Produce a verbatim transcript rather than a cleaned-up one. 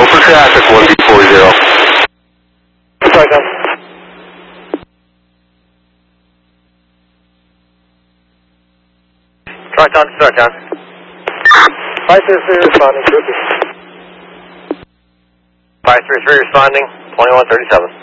Go for traffic, one B four zero. Sorry, John. Start on, start on. five three three responding, Groupie. five three three responding, twenty-one thirty-seven.